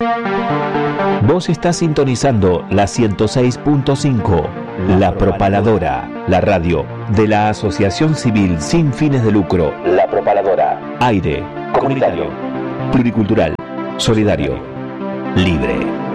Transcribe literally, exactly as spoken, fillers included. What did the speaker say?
Vos estás sintonizando la ciento seis punto cinco, La Propaladora, la radio de la Asociación Civil Sin Fines de Lucro. La Propaladora. Aire, comunitario, pluricultural, solidario, libre.